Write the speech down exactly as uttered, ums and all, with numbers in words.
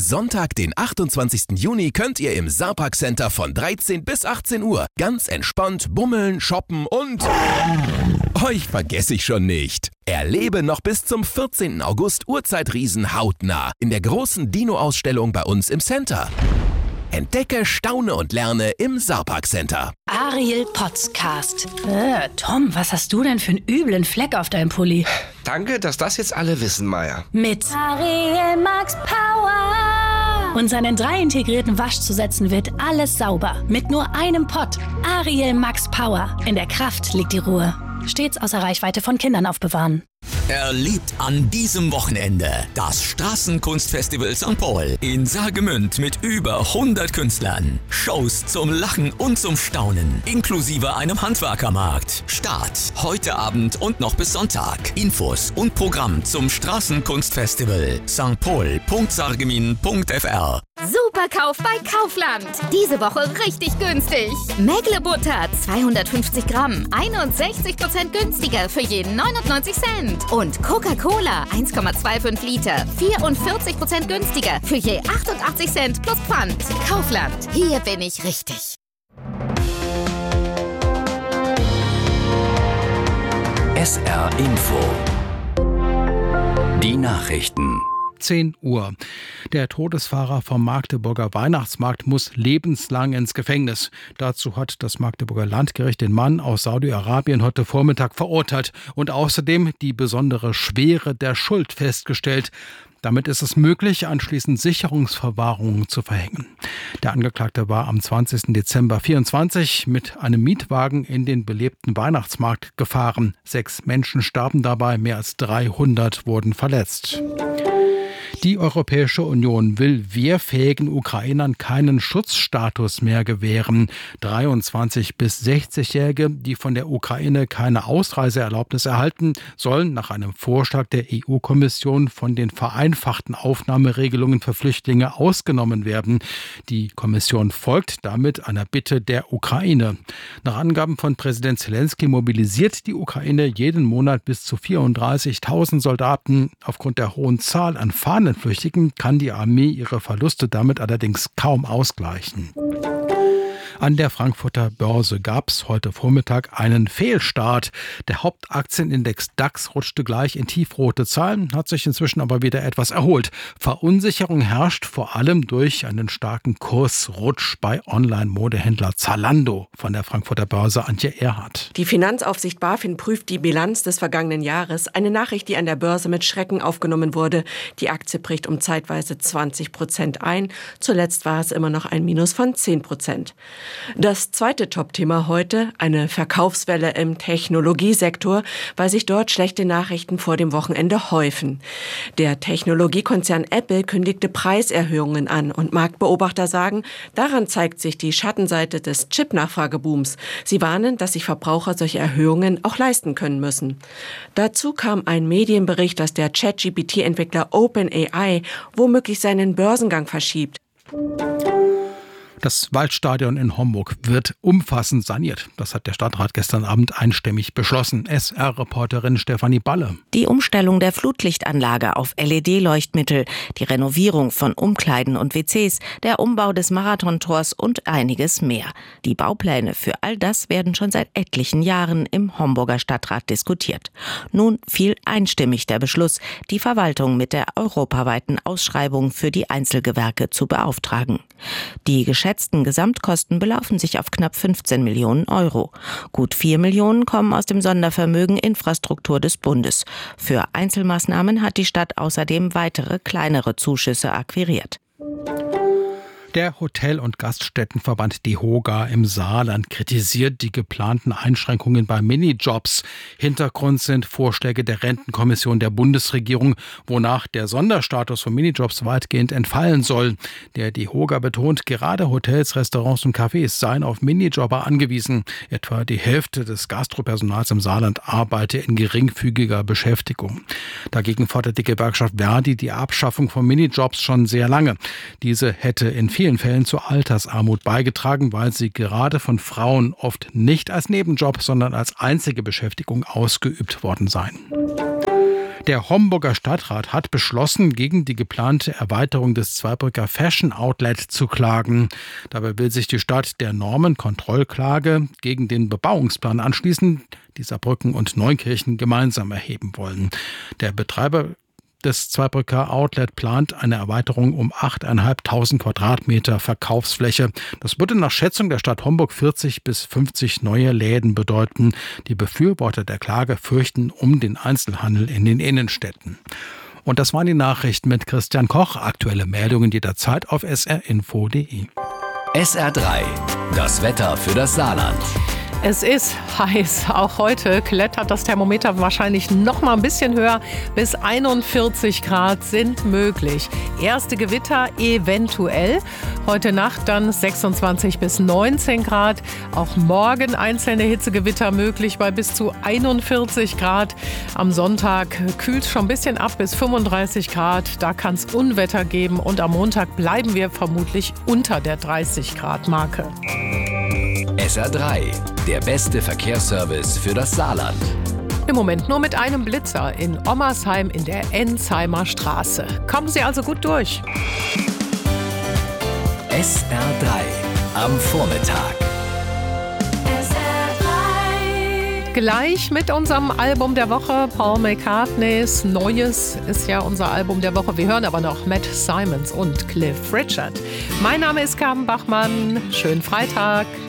Sonntag, den achtundzwanzigsten Juni, könnt ihr im Saarpark Center von dreizehn bis achtzehn Uhr ganz entspannt bummeln, shoppen und... Euch vergesse ich schon nicht. Erlebe noch bis zum vierzehnten August Urzeitriesen hautnah in der großen Dino-Ausstellung bei uns im Center. Entdecke, staune und lerne im Saarpark Center. Ariel Podcast. Äh, Tom, was hast du denn für einen üblen Fleck auf deinem Pulli? Danke, dass das jetzt alle wissen, Maya. Mit Ariel Max Power. Und seinen drei integrierten Waschzusätzen wird alles sauber. Mit nur einem Pott. Ariel Max Power. In der Kraft liegt die Ruhe. Stets außer Reichweite von Kindern aufbewahren. Erlebt an diesem Wochenende das Straßenkunstfestival Sankt Paul in Saargemünd mit über hundert Künstlern. Shows zum Lachen und zum Staunen, inklusive einem Handwerkermarkt. Start heute Abend und noch bis Sonntag. Infos und Programm zum Straßenkunstfestival sanktpaul punkt sargemin punkt f r. Superkauf bei Kaufland. Diese Woche richtig günstig. Mägle-Butter zweihundertfünfzig Gramm, einundsechzig Prozent günstiger für jeden neunundneunzig Cent. Und Coca-Cola eins Komma fünfundzwanzig Liter, vierundvierzig Prozent günstiger für je achtundachtzig Cent plus Pfand. Kaufland, hier bin ich richtig. S R Info. Die Nachrichten. zehn Uhr. Der Todesfahrer vom Magdeburger Weihnachtsmarkt muss lebenslang ins Gefängnis. Dazu hat das Magdeburger Landgericht den Mann aus Saudi-Arabien heute Vormittag verurteilt und außerdem die besondere Schwere der Schuld festgestellt. Damit ist es möglich, anschließend Sicherungsverwahrungen zu verhängen. Der Angeklagte war am zwanzigsten Dezember vierundzwanzig mit einem Mietwagen in den belebten Weihnachtsmarkt gefahren. Sechs Menschen starben dabei, mehr als dreihundert wurden verletzt. Die Europäische Union will wehrfähigen Ukrainern keinen Schutzstatus mehr gewähren. dreiundzwanzig- bis sechzigjährige, die von der Ukraine keine Ausreiseerlaubnis erhalten, sollen nach einem Vorschlag der E U-Kommission von den vereinfachten Aufnahmeregelungen für Flüchtlinge ausgenommen werden. Die Kommission folgt damit einer Bitte der Ukraine. Nach Angaben von Präsident Zelensky mobilisiert die Ukraine jeden Monat bis zu vierunddreißigtausend Soldaten. Aufgrund der hohen Zahl an Fahnenflüchtigen kann die Armee ihre Verluste damit allerdings kaum ausgleichen. An der Frankfurter Börse gab es heute Vormittag einen Fehlstart. Der Hauptaktienindex DAX rutschte gleich in tiefrote Zahlen, hat sich inzwischen aber wieder etwas erholt. Verunsicherung herrscht vor allem durch einen starken Kursrutsch bei Online-Modehändler Zalando. Von der Frankfurter Börse Antje Erhardt. Die Finanzaufsicht BaFin prüft die Bilanz des vergangenen Jahres. Eine Nachricht, die an der Börse mit Schrecken aufgenommen wurde. Die Aktie bricht um zeitweise zwanzig Prozent ein. Zuletzt war es immer noch ein Minus von zehn Prozent. Das zweite Top-Thema heute, eine Verkaufswelle im Technologiesektor, weil sich dort schlechte Nachrichten vor dem Wochenende häufen. Der Technologiekonzern Apple kündigte Preiserhöhungen an und Marktbeobachter sagen, daran zeigt sich die Schattenseite des Chip-Nachfragebooms. Sie warnen, dass sich Verbraucher solche Erhöhungen auch leisten können müssen. Dazu kam ein Medienbericht, dass der Chat-G P T-Entwickler OpenAI womöglich seinen Börsengang verschiebt. Das Waldstadion in Homburg wird umfassend saniert. Das hat der Stadtrat gestern Abend einstimmig beschlossen. S R-Reporterin Stefanie Balle. Die Umstellung der Flutlichtanlage auf L E D-Leuchtmittel, die Renovierung von Umkleiden und W Cs, der Umbau des Marathontors und einiges mehr. Die Baupläne für all das werden schon seit etlichen Jahren im Homburger Stadtrat diskutiert. Nun fiel einstimmig der Beschluss, die Verwaltung mit der europaweiten Ausschreibung für die Einzelgewerke zu beauftragen. Die geschätzten Gesamtkosten belaufen sich auf knapp fünfzehn Millionen Euro. Gut vier Millionen kommen aus dem Sondervermögen Infrastruktur des Bundes. Für Einzelmaßnahmen hat die Stadt außerdem weitere kleinere Zuschüsse akquiriert. Der Hotel- und Gaststättenverband DEHOGA im Saarland kritisiert die geplanten Einschränkungen bei Minijobs. Hintergrund sind Vorschläge der Rentenkommission der Bundesregierung, wonach der Sonderstatus von Minijobs weitgehend entfallen soll. Der DEHOGA betont, gerade Hotels, Restaurants und Cafés seien auf Minijobber angewiesen. Etwa die Hälfte des Gastropersonals im Saarland arbeite in geringfügiger Beschäftigung. Dagegen fordert die Gewerkschaft Verdi die Abschaffung von Minijobs schon sehr lange. Diese hätte in vielen Fällen zur Altersarmut beigetragen, weil sie gerade von Frauen oft nicht als Nebenjob, sondern als einzige Beschäftigung ausgeübt worden seien. Der Homburger Stadtrat hat beschlossen, gegen die geplante Erweiterung des Zweibrücker Fashion Outlet zu klagen. Dabei will sich die Stadt der Normenkontrollklage gegen den Bebauungsplan anschließen, die Saarbrücken und Neunkirchen gemeinsam erheben wollen. Der Betreiber des Zweibrücker Outlet plant eine Erweiterung um achttausendfünfhundert Quadratmeter Verkaufsfläche. Das würde nach Schätzung der Stadt Homburg vierzig bis fünfzig neue Läden bedeuten. Die Befürworter der Klage fürchten um den Einzelhandel in den Innenstädten. Und das waren die Nachrichten mit Christian Koch. Aktuelle Meldungen jederzeit auf s r info punkt d e. S R drei, das Wetter für das Saarland. Es ist heiß. Auch heute klettert das Thermometer wahrscheinlich noch mal ein bisschen höher. Bis einundvierzig Grad sind möglich. Erste Gewitter eventuell. Heute Nacht dann sechsundzwanzig bis neunzehn Grad. Auch morgen einzelne Hitzegewitter möglich bei bis zu einundvierzig Grad. Am Sonntag kühlt es schon ein bisschen ab bis fünfunddreißig Grad. Da kann es Unwetter geben. Und am Montag bleiben wir vermutlich unter der dreißig Grad Marke. S R drei, der beste Verkehrsservice für das Saarland. Im Moment nur mit einem Blitzer in Ommersheim in der Enzheimer Straße. Kommen Sie also gut durch. S R drei am Vormittag. Gleich mit unserem Album der Woche, Paul McCartneys Neues ist ja unser Album der Woche. Wir hören aber noch Matt Simons und Cliff Richard. Mein Name ist Carmen Bachmann. Schönen Freitag.